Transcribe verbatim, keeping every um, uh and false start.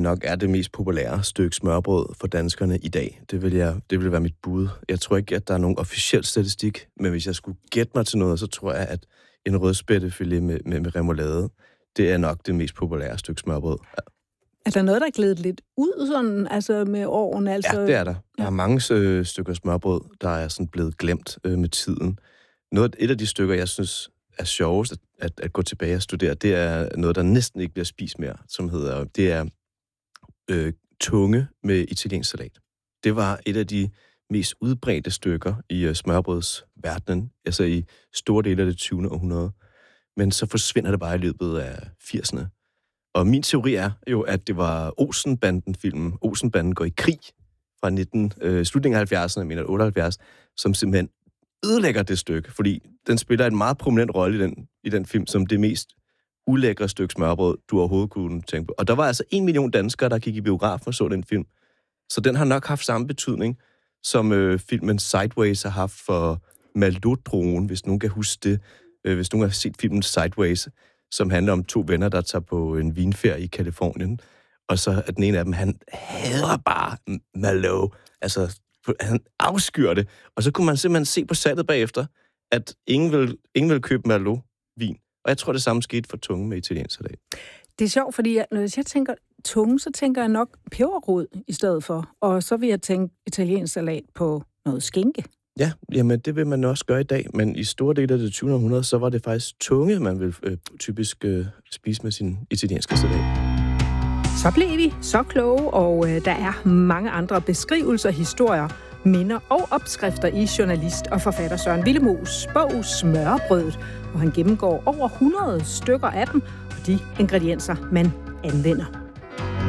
nok er det mest populære stykke smørbrød for danskerne i dag. Det vil, jeg, det vil være mit bud. Jeg tror ikke, at der er nogen officiel statistik, men hvis jeg skulle gætte mig til noget, så tror jeg, at en rødspættefilet med, med, med remoulade, det er nok det mest populære stykke smørbrød. Er der noget, der er glædet lidt ud sådan, altså med årene? Altså... Ja, det er der. Der er mange øh, stykker smørbrød, der er sådan blevet glemt øh, med tiden. Noget, et af de stykker, jeg synes er sjovest at, at, at gå tilbage og studere, det er noget, der næsten ikke bliver spist mere, som hedder, det er øh, tunge med italiensk salat. Det var et af de mest udbredte stykker i øh, smørbrødsverdenen, altså i store dele af det tyvende århundrede. Men så forsvinder det bare i løbet af firserne. Og min teori er jo, at det var Olsen-banden-filmen, Olsen-banden går i krig fra nitten, øh, slutningen af halvfjerdserne, jeg mener otteoghalvfjerds, som simpelthen ødelægger det stykke, fordi den spiller en meget prominent rolle i den, i den film, som det mest ulækre stykke smørbrød, du overhovedet kunne tænke på. Og der var altså en million danskere, der gik i biografen og så den film. Så den har nok haft samme betydning, som øh, filmen Sideways har haft for Malodroen, hvis nogen kan huske det. Øh, hvis nogen har set filmen Sideways, som handler om to venner, der tager på en vinferie i Kalifornien. Og så er den ene af dem, han hader bare Malo. Altså, han afskyr det. Og så kunne man simpelthen se på salget bagefter, at ingen vil, ingen vil købe Malo-vin. Og jeg tror, det samme skete for tunge med italiensk salat. Det er sjovt, fordi jeg, når jeg tænker tunge, så tænker jeg nok peberrod i stedet for. Og så vil jeg tænke italiensk salat på noget skinke. Ja, jamen det vil man også gøre i dag, men i store dele af det tyvende århundrede, så var det faktisk tunge, man vil øh, typisk øh, spise med sin italienske salat. Så blev vi så kloge, og øh, der er mange andre beskrivelser, historier, minder og opskrifter i journalist og forfatter Søren Willemoes bog Smørbrødet, hvor han gennemgår over hundrede stykker af dem og de ingredienser, man anvender.